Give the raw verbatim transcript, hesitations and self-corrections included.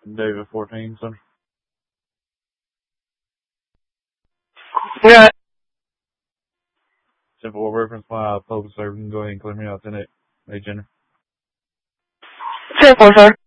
David fourteen, sir. Yeah. Simple reference my public servant. Go ahead and clear me out tonight. Hey, Jenner. ten four, sir.